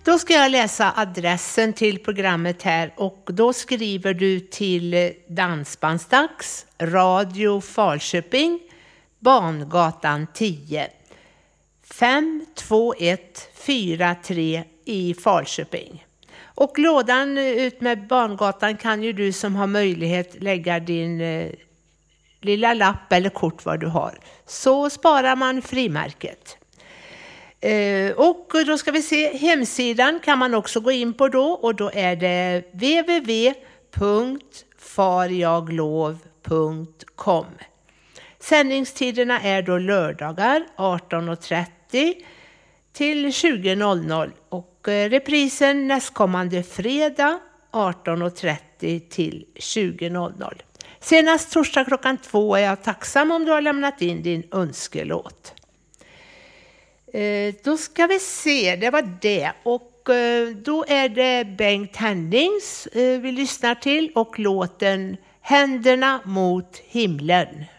Då ska jag läsa adressen till programmet här och då skriver du till Dansbandsdags, Radio Falköping, Bangatan 10, 52143 i Falköping. Och lådan ut med Barngatan kan ju du som har möjlighet lägga din lilla lapp eller kort vad du har. Så sparar man frimärket. Och då ska vi se, hemsidan kan man också gå in på då och då är det www.farjaglov.com. Sändningstiderna är då lördagar 18.30 till 20.00 och reprisen nästkommande fredag 18.30 till 20.00. Senast torsdag klockan 2 är jag tacksam om du har lämnat in din önskelåt. Då ska vi se, det var det. Och då är det Bengt Hennings vi lyssnar till och låten Händerna mot himlen.